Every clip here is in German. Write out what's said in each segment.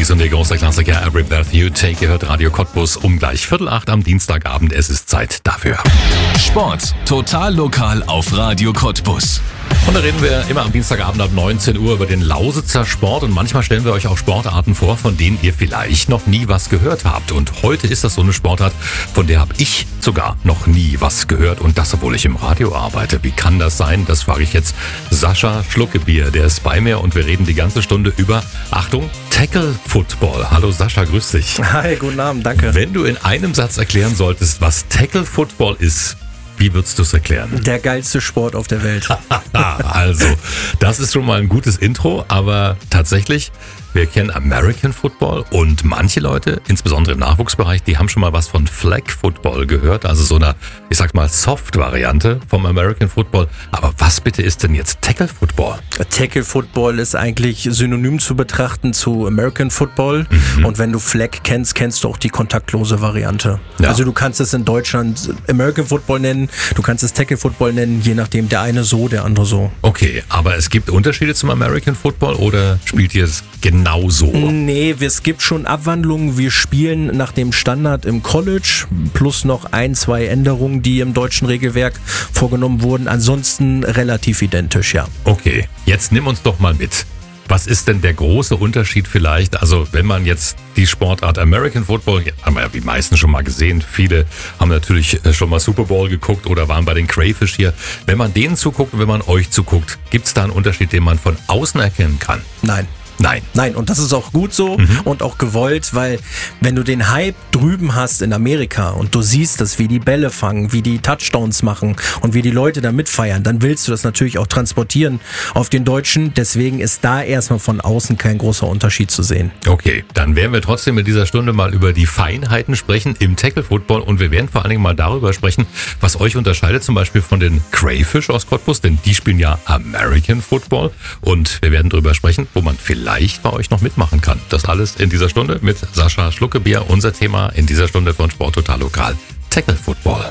Bee Gees und der große Klassiker Every Breath You Take. Ihr hört Radio Cottbus um gleich 7:45 am Dienstagabend. Es ist Zeit dafür. Sport total lokal auf Radio Cottbus. Und da reden wir immer am Dienstagabend ab 19 Uhr über den Lausitzer Sport. Und manchmal stellen wir euch auch Sportarten vor, von denen ihr vielleicht noch nie was gehört habt. Und heute ist das so eine Sportart, von der habe ich sogar noch nie was gehört. Und das, obwohl ich im Radio arbeite. Wie kann das sein? Das frage ich jetzt Sascha Schluckebier. Der ist bei mir und wir reden die ganze Stunde über, Achtung, Tackle Football. Hallo Sascha, grüß dich. Hi, guten Abend, danke. Wenn du in einem Satz erklären solltest, was Tackle Football ist, wie würdest du es erklären? Der geilste Sport auf der Welt. Also, das ist schon mal ein gutes Intro, aber tatsächlich, wir kennen American Football und manche Leute, insbesondere im Nachwuchsbereich, die haben schon mal was von Flag Football gehört, also so einer, ich sag mal, Soft-Variante vom American Football. Aber was bitte ist denn jetzt Tackle Football? Tackle Football ist eigentlich synonym zu betrachten zu American Football. Und wenn du Flag kennst, kennst du auch die kontaktlose Variante. Ja. Also du kannst es in Deutschland American Football nennen, du kannst es Tackle Football nennen, je nachdem, der eine so, der andere so. Okay, aber es gibt Unterschiede zum American Football oder spielt ihr es genauso? Nee, es gibt schon Abwandlungen. Wir spielen nach dem Standard im College plus noch 1-2 Änderungen, die im deutschen Regelwerk vorgenommen wurden. Ansonsten relativ identisch, ja. Okay, jetzt nimm uns doch mal mit. Was ist denn der große Unterschied vielleicht? Also wenn man jetzt die Sportart American Football, haben wir ja die meisten schon mal gesehen, viele haben natürlich schon mal Super Bowl geguckt oder waren bei den Crayfish hier. Wenn man denen zuguckt und wenn man euch zuguckt, gibt es da einen Unterschied, den man von außen erkennen kann? Nein. Nein, und das ist auch gut so und auch gewollt, weil wenn du den Hype drüben hast in Amerika und du siehst das, wie die Bälle fangen, wie die Touchdowns machen und wie die Leute da mitfeiern, dann willst du das natürlich auch transportieren auf den Deutschen. Deswegen ist da erstmal von außen kein großer Unterschied zu sehen. Okay, dann werden wir trotzdem in dieser Stunde mal über die Feinheiten sprechen im Tackle Football und wir werden vor allen Dingen mal darüber sprechen, was euch unterscheidet zum Beispiel von den Crayfish aus Cottbus, denn die spielen ja American Football und wir werden darüber sprechen, wo man vielleicht bei euch noch mitmachen kann. Das alles in dieser Stunde mit Sascha Schluckebier. Unser Thema in dieser Stunde von Sport total lokal. Tackle Football.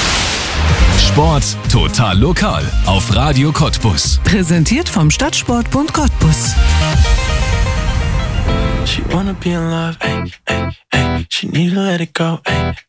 Sport total lokal auf Radio Cottbus. Präsentiert vom Stadtsportbund Cottbus. She wanna be in love, ay, ay, ay. She need to let it go, ay,